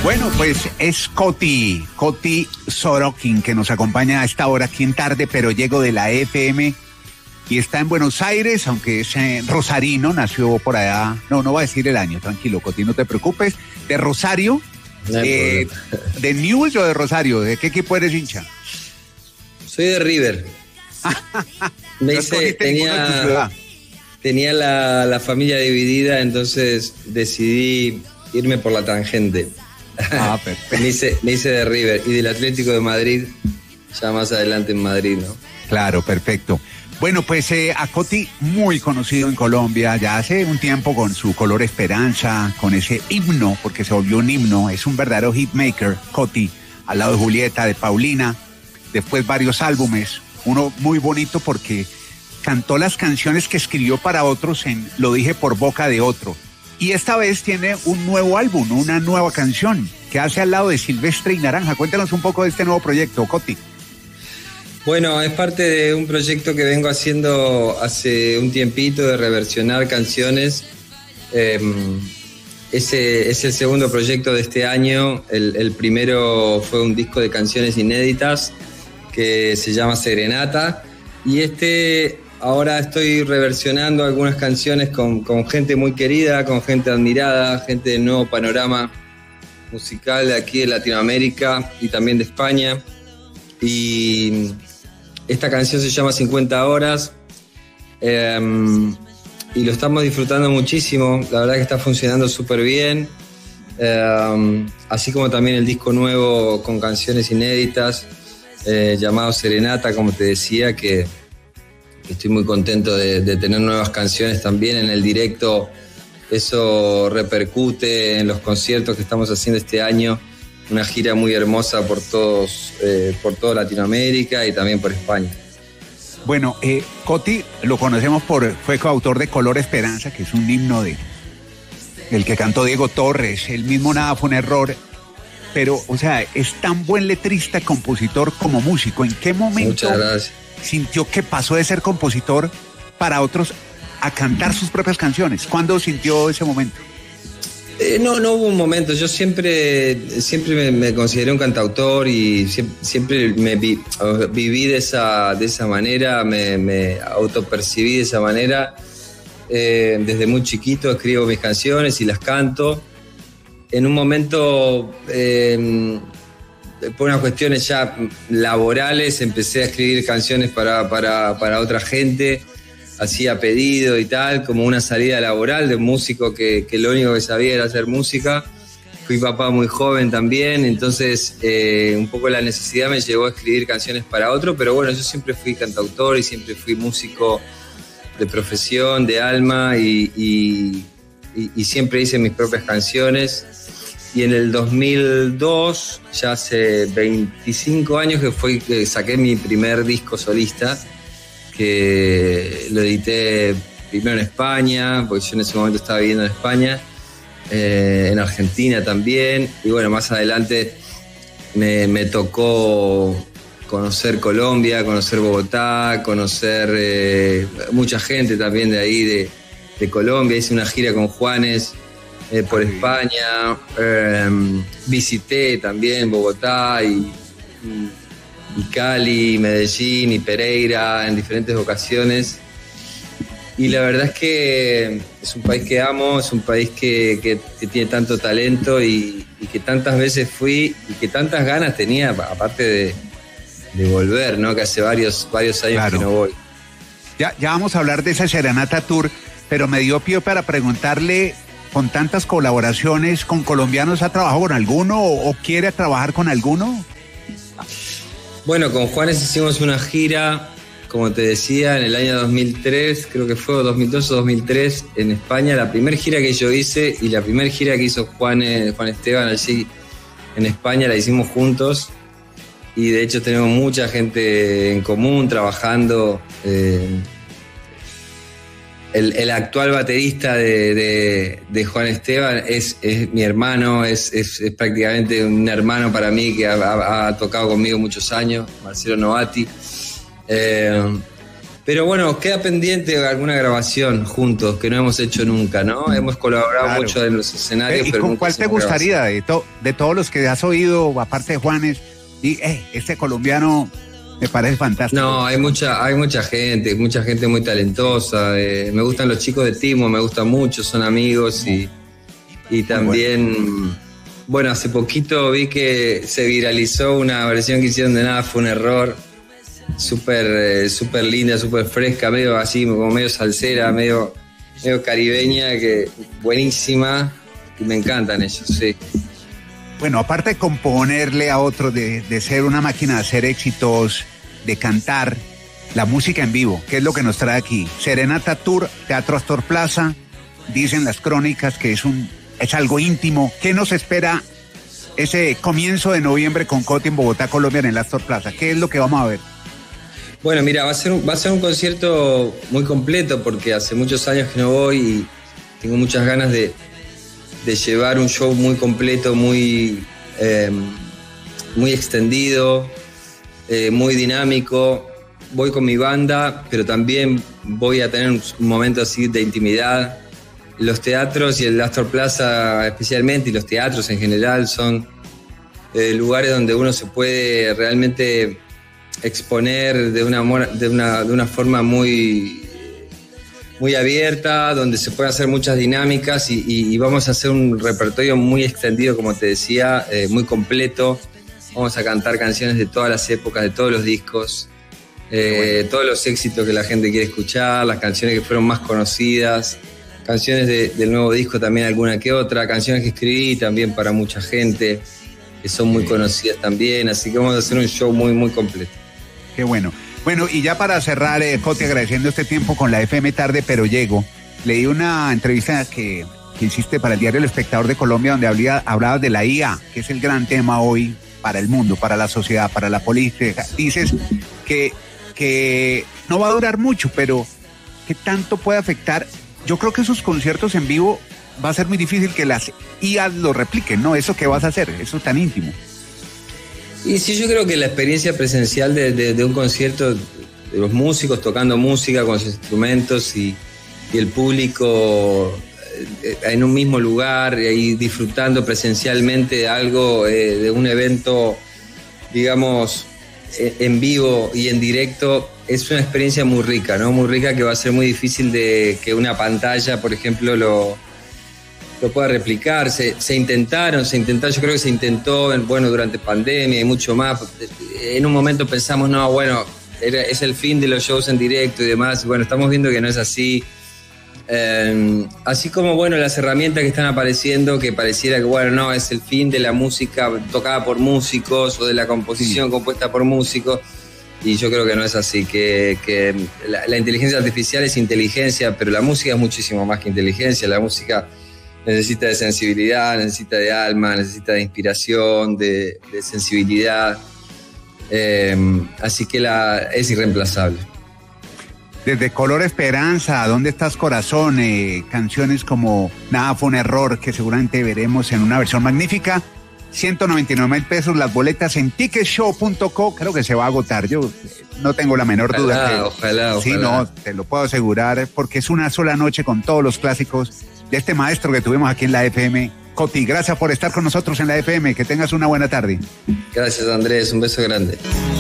Bueno, pues es Coti Sorokin, que nos acompaña a esta hora aquí en Tarde, pero llego de la FM y está en Buenos Aires, aunque es rosarino, nació por allá, no va a decir el año, tranquilo, Coti, no te preocupes, de Rosario, de Newell's o de Rosario, ¿de qué equipo eres hincha? Soy de River. Tenía la familia dividida, entonces decidí irme por la tangente. Perfecto. me hice de River y del Atlético de Madrid, ya más adelante en Madrid, ¿no? Claro, perfecto. Bueno, pues a Coti, muy conocido en Colombia, ya hace un tiempo con su Color Esperanza, con ese himno, porque se volvió un himno, es un verdadero hitmaker, Coti, al lado de Julieta, de Paulina, después varios álbumes, uno muy bonito porque cantó las canciones que escribió para otros en Lo dije por boca de otro. Y esta vez tiene un nuevo álbum, una nueva canción que hace al lado de Silvestre y Naranja. Cuéntanos un poco de este nuevo proyecto, Coti. Bueno, es parte de un proyecto que vengo haciendo hace un tiempito de reversionar canciones. Ese es el segundo proyecto de este año. El primero fue un disco de canciones inéditas que se llama Serenata. Y ahora estoy reversionando algunas canciones con gente muy querida, con gente admirada, gente del nuevo panorama musical de aquí de Latinoamérica y también de España. Y esta canción se llama 50 horas y lo estamos disfrutando muchísimo. La verdad que está funcionando súper bien. Así como también el disco nuevo con canciones inéditas llamado Serenata, como te decía, que estoy muy contento de tener nuevas canciones también en el directo. Eso repercute en los conciertos que estamos haciendo este año. Una gira muy hermosa por toda Latinoamérica y también por España. Bueno, Coti lo conocemos fue coautor de Color Esperanza, que es un himno del que cantó Diego Torres. El mismo Nada fue un error. Pero, o sea, es tan buen letrista, compositor como músico. ¿En qué momento sintió que pasó de ser compositor para otros a cantar sus propias canciones? ¿Cuándo sintió ese momento? No hubo un momento. Yo siempre me consideré un cantautor y siempre viví de esa manera, me autopercibí de esa manera. Desde muy chiquito escribo mis canciones y las canto. En un momento, por unas cuestiones ya laborales, empecé a escribir canciones para otra gente. Hacía pedido y tal, como una salida laboral de un músico que lo único que sabía era hacer música. Fui papá muy joven también, entonces un poco la necesidad me llevó a escribir canciones para otro, pero bueno, yo siempre fui cantautor y siempre fui músico de profesión, de alma y siempre hice mis propias canciones. Y en el 2002, ya hace 25 años que saqué mi primer disco solista, que lo edité primero en España, porque yo en ese momento estaba viviendo en España, en Argentina también, y bueno, más adelante me tocó conocer Colombia, conocer Bogotá, conocer mucha gente también de ahí, de Colombia. Hice una gira con Juanes por España, visité también Bogotá y Cali, Medellín y Pereira en diferentes ocasiones. Y la verdad es que es un país que amo, es un país que tiene tanto talento y que tantas veces fui y que tantas ganas tenía, aparte de volver, ¿no? Que hace varios años que no voy. Ya vamos a hablar de esa Serenata Tour, pero me dio pie para preguntarle, con tantas colaboraciones con colombianos, ¿ha trabajado con alguno o quiere trabajar con alguno? Bueno, con Juanes hicimos una gira, como te decía, en el año 2003, creo que fue 2002 o 2003, en España. La primera gira que yo hice y la primera gira que hizo Juan Esteban allí en España la hicimos juntos. Y de hecho tenemos mucha gente en común trabajando. El actual baterista de Juan Esteban es mi hermano, es prácticamente un hermano para mí que ha tocado conmigo muchos años, Marcelo Novati. Pero bueno, queda pendiente alguna grabación juntos que no hemos hecho nunca, ¿no? Hemos colaborado mucho en los escenarios. ¿Y pero con cuál te gustaría de todos los que has oído, aparte de Juanes? Y este colombiano me parece fantástico. No, hay mucha gente muy talentosa. Me gustan los chicos de Timo, me gustan mucho, son amigos y también, bueno, hace poquito vi que se viralizó una versión que hicieron de Nada Fue un Error. Súper linda, súper fresca, medio así, como medio salsera, medio caribeña, que buenísima, y me encantan ellos, sí. Bueno, aparte de componerle a otros, de ser una máquina de hacer éxitos, de cantar, la música en vivo, ¿qué es lo que nos trae aquí? Serenata Tour, Teatro Astor Plaza, dicen las crónicas que es algo íntimo. ¿Qué nos espera ese comienzo de noviembre con Coti en Bogotá, Colombia, en el Astor Plaza? ¿Qué es lo que vamos a ver? Bueno, mira, va a ser un concierto muy completo porque hace muchos años que no voy y tengo muchas ganas de llevar un show muy completo, muy extendido, muy dinámico. Voy con mi banda, pero también voy a tener un momento así de intimidad. Los teatros y el Astor Plaza especialmente, y los teatros en general, son lugares donde uno se puede realmente exponer de una forma muy abierta, donde se pueden hacer muchas dinámicas y vamos a hacer un repertorio muy extendido, como te decía, muy completo. Vamos a cantar canciones de todas las épocas, de todos los discos, todos los éxitos que la gente quiere escuchar, las canciones que fueron más conocidas, canciones del nuevo disco también, alguna que otra, canciones que escribí también para mucha gente, que son muy conocidas también, así que vamos a hacer un show muy, muy completo. Qué bueno. Bueno, y ya para cerrar, Coti, agradeciendo este tiempo con la FM Tarde, pero llego. Leí una entrevista que hiciste para el diario El Espectador de Colombia, donde hablabas de la IA, que es el gran tema hoy para el mundo, para la sociedad, para la política. Dices que no va a durar mucho, pero ¿qué tanto puede afectar? Yo creo que esos conciertos en vivo va a ser muy difícil que las IAs lo repliquen, ¿no? ¿Eso qué vas a hacer? Eso tan íntimo. Y sí, yo creo que la experiencia presencial de un concierto, de los músicos tocando música con sus instrumentos y el público en un mismo lugar y disfrutando presencialmente de algo, de un evento, digamos, en vivo y en directo, es una experiencia muy rica, ¿no? Muy rica, que va a ser muy difícil de que una pantalla, por ejemplo, lo pueda replicar. Se intentaron, yo creo que se intentó, durante pandemia y mucho más. En un momento pensamos, no, bueno, es el fin de los shows en directo y demás. Bueno, estamos viendo que no es así. Así como, bueno, las herramientas que están apareciendo, que pareciera que, bueno, no, es el fin de la música tocada por músicos o de la composición compuesta por músicos. Y yo creo que no es así, que la inteligencia artificial es inteligencia, pero la música es muchísimo más que inteligencia. La música necesita de sensibilidad, necesita de alma, necesita de inspiración, de sensibilidad. Así que es irreemplazable. Desde Color Esperanza, ¿Dónde estás, corazón? Canciones como Nada Fue un Error, que seguramente veremos en una versión magnífica. 199,000 pesos las boletas en ticketshow.co. Creo que se va a agotar, yo no tengo la menor duda. Ojalá. Sí, no, te lo puedo asegurar, porque es una sola noche con todos los clásicos de este maestro que tuvimos aquí en la FM. Coti, gracias por estar con nosotros en la FM, que tengas una buena tarde. Gracias, Andrés, un beso grande.